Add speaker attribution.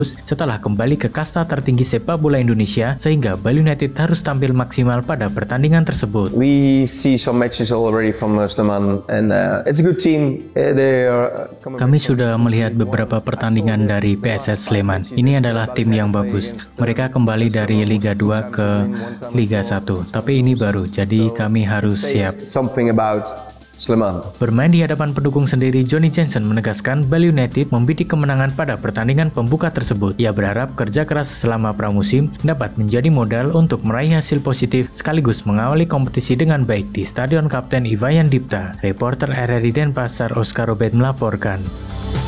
Speaker 1: setelah kembali ke kasta tertinggi sepak bola Indonesia, sehingga Bali United harus tampil maksimal pada pertandingan tersebut.
Speaker 2: We see some matches already from Sleman and it's a good team.
Speaker 1: Kami sudah melihat beberapa pertandingan dari PSS Sleman. Ini adalah tim yang bagus. Mereka kembali dari Liga 2 ke Liga 1, tapi ini baru, jadi kami harus siap.
Speaker 2: Something about Sleman.
Speaker 1: Bermain di hadapan pendukung sendiri, Johnny Jensen menegaskan Bali United membidik kemenangan pada pertandingan pembuka tersebut. Ia berharap kerja keras selama pramusim dapat menjadi modal untuk meraih hasil positif sekaligus mengawali kompetisi dengan baik di Stadion Kapten Iwayan Dipta. Reporter RRI Denpasar Oscar Robert melaporkan.